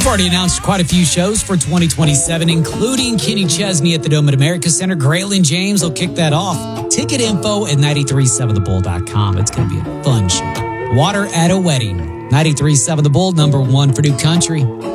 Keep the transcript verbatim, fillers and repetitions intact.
We've already announced quite a few shows for twenty twenty-seven, including Kenny Chesney at the Dome at America Center. Graylin James will kick that off. Ticket info at nine three seven the bull dot com. It's going to be a fun show. Water at a Wedding. nine three seven The Bull, number one for New Country.